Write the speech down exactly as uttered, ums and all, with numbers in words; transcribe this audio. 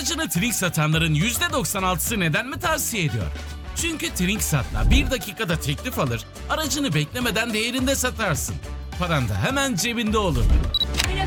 Aracını Trink satanların yüzde doksan altısı neden mi tavsiye ediyor? Çünkü Trinksat'la bir dakikada teklif alır, aracını beklemeden değerinde satarsın. Paran da hemen cebinde olur.